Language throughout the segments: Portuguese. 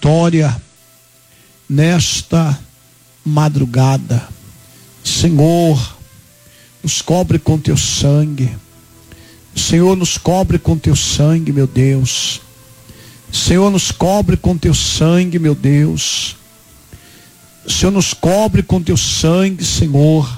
vitória nesta madrugada. Senhor, nos cobre com teu sangue. Senhor, nos cobre com teu sangue, meu Deus. Senhor, nos cobre com teu sangue, meu Deus. Senhor, nos cobre com teu sangue, Senhor.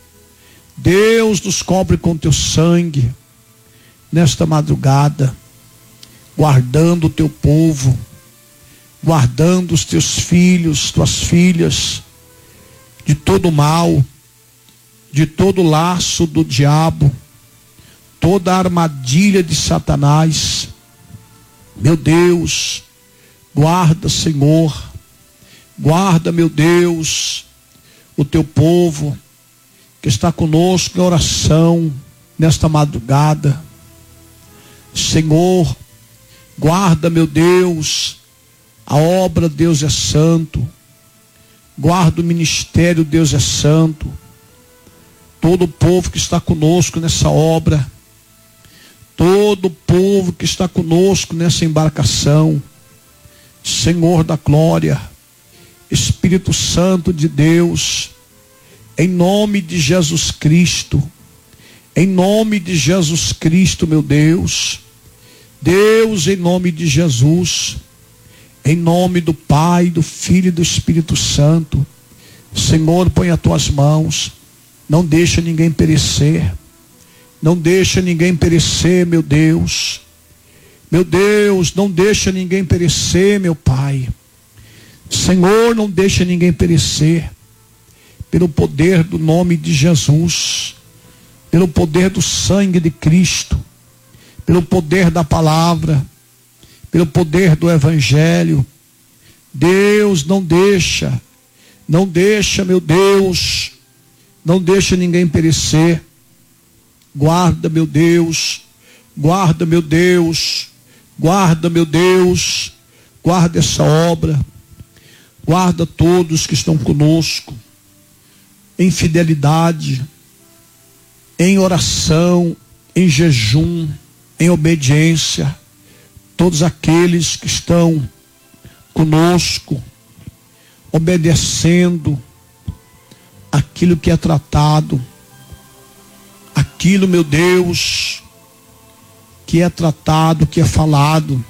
Deus, nos cobre com teu sangue nesta madrugada, guardando o teu povo, guardando os teus filhos, tuas filhas, de todo mal, de todo laço do diabo, toda armadilha de Satanás. Meu Deus, guarda, Senhor, guarda, meu Deus, o teu povo que está conosco em oração nesta madrugada. Senhor, guarda, meu Deus, a obra, Deus é santo. Guarda o ministério, Deus é santo. Todo o povo que está conosco nessa obra, todo o povo que está conosco nessa embarcação, Senhor da glória, Espírito Santo de Deus, em nome de Jesus Cristo, em nome de Jesus Cristo, meu Deus, Deus, em nome de Jesus, em nome do Pai, do Filho e do Espírito Santo, Senhor, põe as tuas mãos, não deixa ninguém perecer, não deixa ninguém perecer, meu Deus, não deixa ninguém perecer, meu Pai, Senhor, não deixa ninguém perecer, pelo poder do nome de Jesus, pelo poder do sangue de Cristo, pelo poder da palavra, pelo poder do evangelho. Deus, não deixa, meu Deus, não deixa ninguém perecer. Guarda, meu Deus, guarda, meu Deus, guarda, meu Deus, guarda essa obra, guarda todos que estão conosco, em fidelidade, em oração, em jejum, em obediência, todos aqueles que estão conosco, obedecendo aquilo que é tratado, aquilo, meu Deus, que é tratado, que é falado,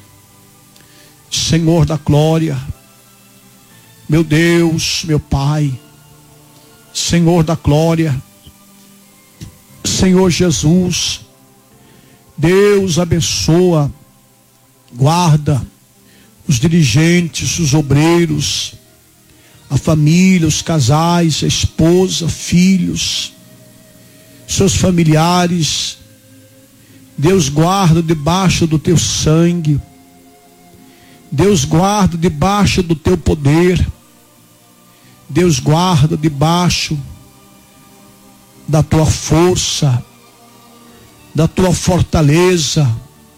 Senhor da glória, meu Deus, meu Pai, Senhor da glória, Senhor Jesus, Deus abençoa, guarda os dirigentes, os obreiros, a família, os casais, a esposa, filhos, seus familiares. Deus guarda debaixo do teu sangue, Deus guarda debaixo do teu poder, Deus guarda debaixo da tua força, da tua fortaleza.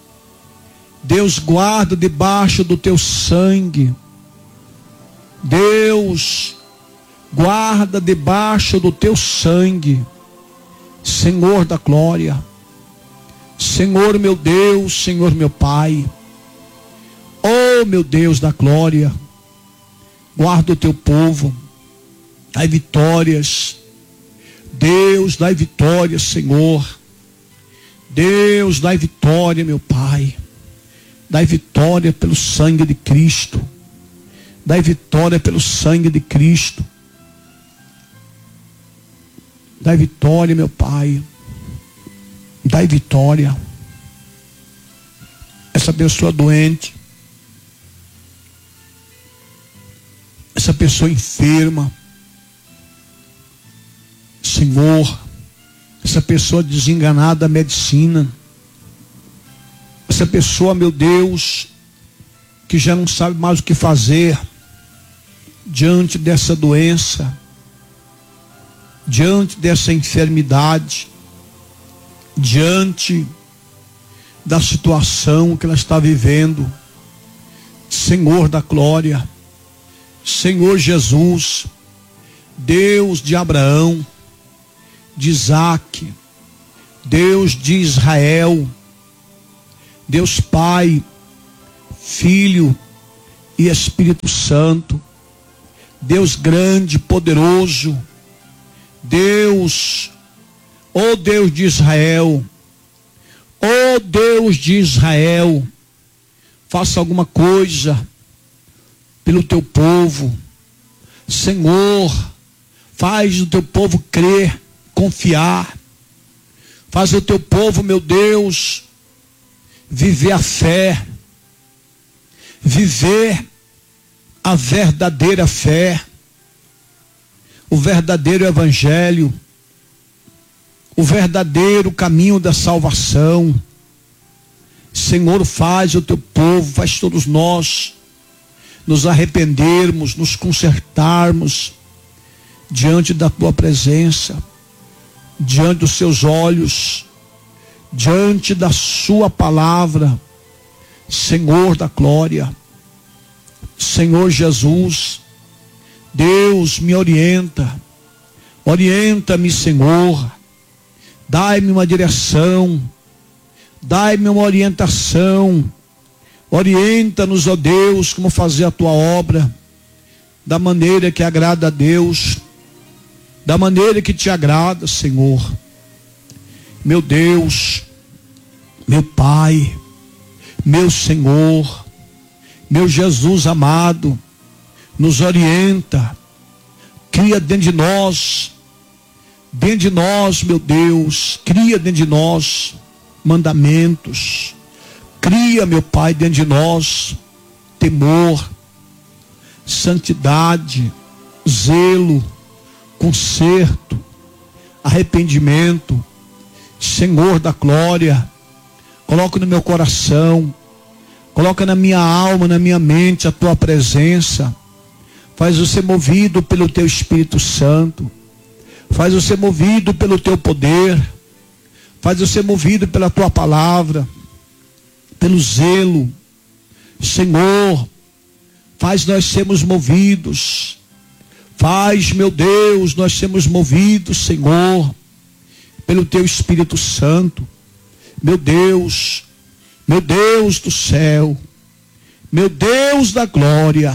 Deus guarda debaixo do teu sangue. Deus guarda debaixo do teu sangue, Senhor da glória, Senhor meu Deus, Senhor meu Pai, oh meu Deus da glória, guarda o teu povo, dai vitórias, Deus, dai vitórias, Senhor, Deus, dai vitória, meu Pai, dai vitória pelo sangue de Cristo, dai vitória pelo sangue de Cristo, dai vitória, meu Pai, dai vitória. Essa pessoa doente, essa pessoa enferma, Senhor, essa pessoa desenganada da medicina, essa pessoa, meu Deus, que já não sabe mais o que fazer diante dessa doença, diante dessa enfermidade, diante da situação que ela está vivendo. Senhor da glória, Senhor Jesus, Deus de Abraão, de Isaque, Deus de Israel, Deus Pai, Filho e Espírito Santo. Deus grande, poderoso, Deus, ó Deus de Israel, ó Deus de Israel, faça alguma coisa pelo teu povo. Senhor, faz o teu povo crer, confiar. Faz o teu povo, meu Deus, viver a fé, viver a verdadeira fé, o verdadeiro evangelho, o verdadeiro caminho da salvação. Senhor, faz o teu povo, faz todos nós nos arrependermos, nos consertarmos diante da tua presença, diante dos seus olhos, diante da sua palavra. Senhor da glória, Senhor Jesus, Deus, me orienta-me, Senhor, dai-me uma direção, dai-me uma orientação, orienta-nos, ó Deus, como fazer a tua obra, da maneira que agrada a Deus, da maneira que te agrada, Senhor. Meu Deus, meu Pai, meu Senhor, meu Jesus amado, nos orienta, cria dentro de nós, meu Deus, cria dentro de nós mandamentos, cria, meu Pai, dentro de nós temor, santidade, zelo, conserto, arrependimento. Senhor da glória, coloca no meu coração, coloca na minha alma, na minha mente a tua presença. Faz eu ser movido pelo teu Espírito Santo, faz eu ser movido pelo teu poder, faz eu ser movido pela tua palavra, pelo zelo. Senhor, faz nós sermos movidos, faz, meu Deus, nós sermos movidos, Senhor, pelo teu Espírito Santo. Meu Deus do céu, meu Deus da glória,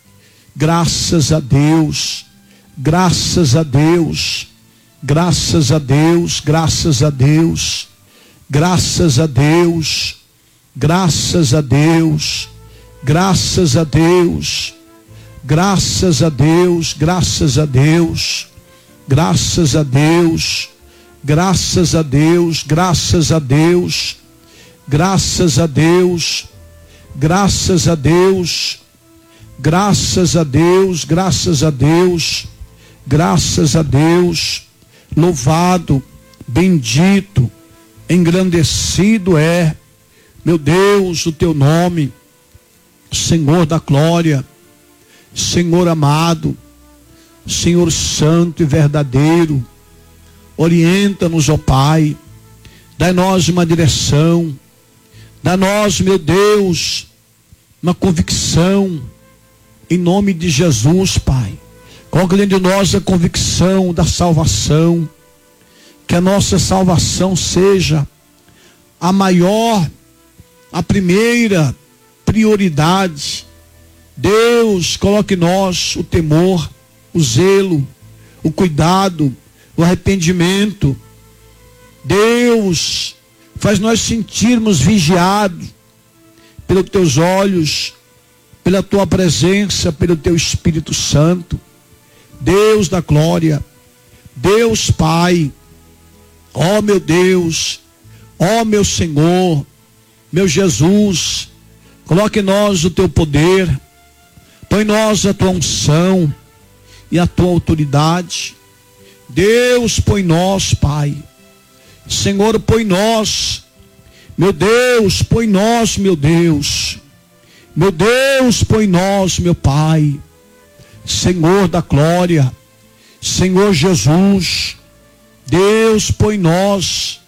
graças a Deus, graças a Deus, graças a Deus, graças a Deus, graças a Deus, graças a Deus, graças a Deus, graças a Deus, graças a Deus, graças a Deus, graças a Deus, graças a Deus, graças a Deus, graças a Deus, graças a Deus, graças a Deus, graças a Deus. Louvado, bendito, engrandecido é, meu Deus, o teu nome, Senhor da glória, Senhor amado, Senhor santo e verdadeiro. Orienta-nos, ó Pai, dá-nos uma direção, dá-nos, meu Deus, uma convicção, em nome de Jesus, Pai. Coloca dentro de nós a convicção da salvação, que a nossa salvação seja a maior, a primeira prioridade. Deus, coloque em nós o temor, o zelo, o cuidado, o arrependimento. Deus, faz nós sentirmos vigiados pelos teus olhos, pela tua presença, pelo teu Espírito Santo. Deus da glória, Deus Pai, ó meu Deus, ó meu Senhor, meu Jesus, coloque em nós o teu poder, põe em nós a tua unção e a tua autoridade. Deus, põe em nós, Pai. Senhor, põe em nós, meu Deus, põe em nós, meu Deus. Meu Deus, põe em nós, meu Pai. Senhor da glória, Senhor Jesus, Deus, põe em nós,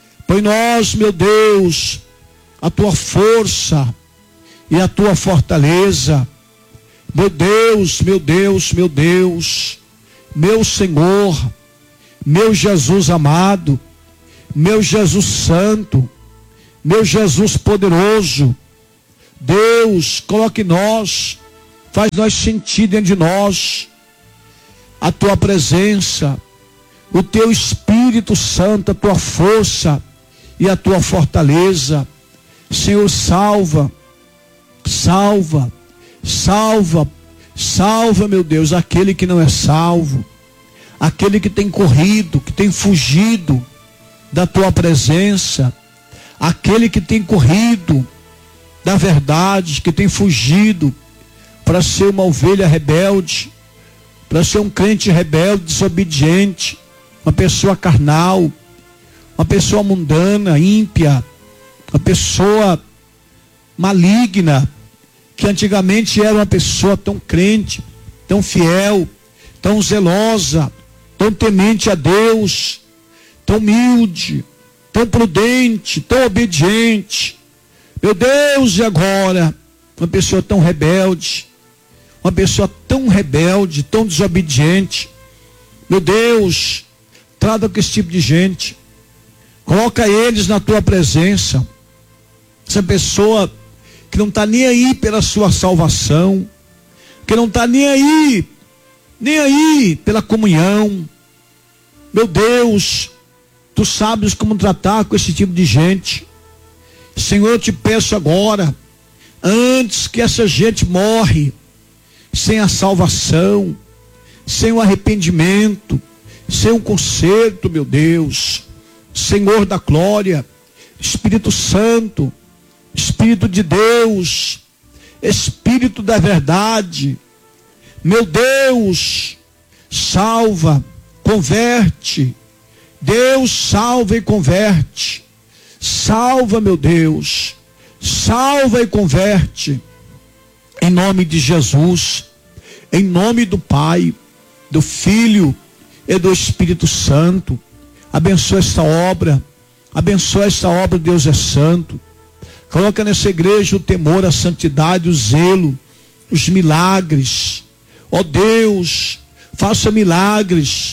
meu Deus, a tua força e a tua fortaleza. Meu Deus, meu Deus, meu Deus, meu Senhor, meu Jesus amado, meu Jesus santo, meu Jesus poderoso. Deus, coloque em nós Faz nós sentir dentro de nós a tua presença, o teu Espírito Santo, a tua força e a tua fortaleza. Senhor, salva, salva, salva, salva, meu Deus, aquele que não é salvo, aquele que tem corrido, que tem fugido da tua presença, aquele que tem corrido da verdade, que tem fugido para ser uma ovelha rebelde, para ser um crente rebelde, desobediente, uma pessoa carnal, uma pessoa mundana, ímpia, uma pessoa maligna, que antigamente era uma pessoa tão crente, tão fiel, tão zelosa, tão temente a Deus, tão humilde, tão prudente, tão obediente. Meu Deus, e agora? Uma pessoa tão rebelde, uma pessoa tão rebelde, tão desobediente. Meu Deus, trata com esse tipo de gente, coloca eles na tua presença. Essa pessoa que não está nem aí pela sua salvação, que não está nem aí pela comunhão. Meu Deus, tu sabes como tratar com esse tipo de gente. Senhor, eu te peço agora, antes que essa gente morre sem a salvação, sem o arrependimento, sem o conserto, meu Deus, Senhor da glória, Espírito Santo, Espírito de Deus, Espírito da verdade, meu Deus, salva, converte. Deus, salva e converte. Salva, meu Deus, salva e converte, em nome de Jesus, em nome do Pai, do Filho e do Espírito Santo. Abençoa esta obra, Deus é santo. Coloca nessa igreja o temor, a santidade, o zelo, os milagres. Ó Deus, faça milagres,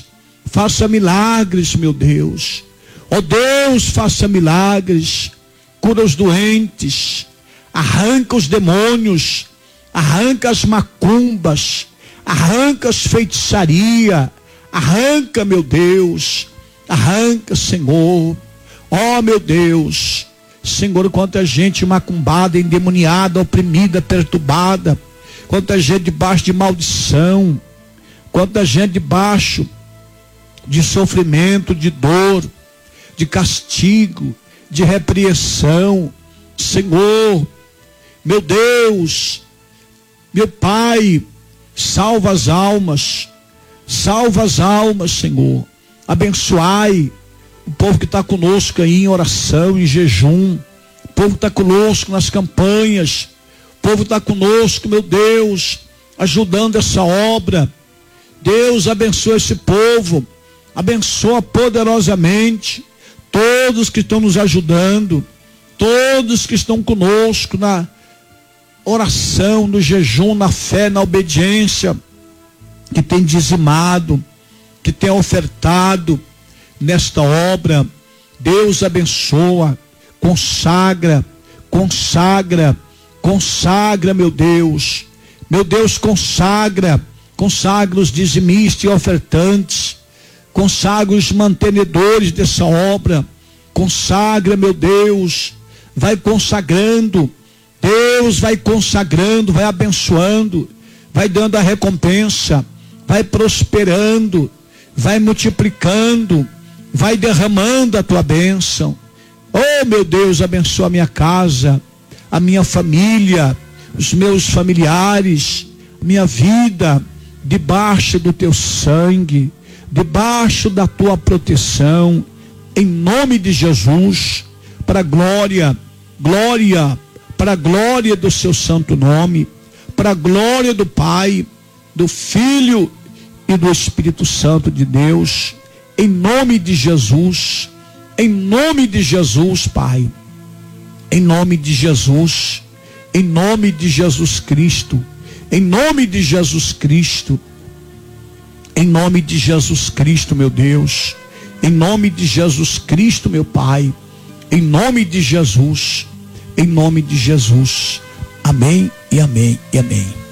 meu Deus. Ó Deus, faça milagres, cura os doentes, arranca os demônios, arranca as macumbas, arranca as feitiçaria, arranca, meu Deus, arranca, Senhor. Ó meu Deus, Senhor, quanta gente macumbada, endemoniada, oprimida, perturbada, quanta gente debaixo de maldição, quanta gente debaixo de sofrimento, de dor, de castigo, de repreensão. Senhor, meu Deus, meu Pai, salva as almas, Senhor. Abençoai o povo que está conosco aí em oração, em jejum, o povo que está conosco nas campanhas, o povo está conosco, meu Deus, ajudando essa obra. Deus, abençoa esse povo, abençoa poderosamente todos que estão nos ajudando, todos que estão conosco na oração, no jejum, na fé, na obediência, que tem dizimado, que tem ofertado nesta obra. Deus abençoa, consagra, meu Deus, consagra os dizimistas e ofertantes, consagra os mantenedores dessa obra, consagra, meu Deus, vai consagrando, Deus vai consagrando, vai abençoando, vai dando a recompensa, vai prosperando, vai multiplicando, vai derramando a tua bênção. Oh meu Deus, abençoa a minha casa, a minha família, os meus familiares, minha vida, debaixo do teu sangue, debaixo da tua proteção, em nome de Jesus, para a glória, para a glória do seu santo nome, para a glória do Pai, do Filho e do Espírito Santo de Deus, em nome de Jesus, Pai, em nome de Jesus Cristo, em nome de Jesus Cristo, meu Deus, em nome de Jesus Cristo, meu Pai, em nome de Jesus, amém e amém e amém.